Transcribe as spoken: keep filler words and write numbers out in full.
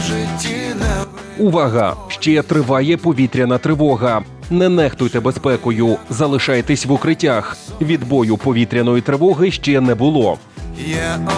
житті не Увага! Ще триває повітряна тривога. Не нехтуйте безпекою, залишайтесь в укриттях. Відбою повітряної тривоги ще не було. є